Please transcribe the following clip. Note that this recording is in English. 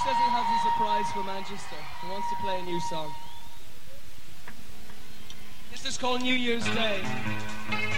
says he has a surprise for Manchester. He wants to play a new song. This is called New Year's Day.